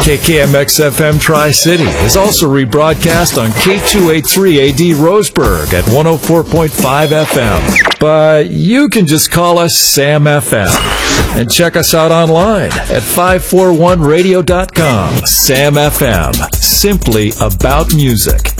KKMX-FM Tri-City is also rebroadcast on K283AD Roseburg at 104.5 FM. But you can just call us Sam FM. And check us out online at 541radio.com. Sam FM. Simply about music.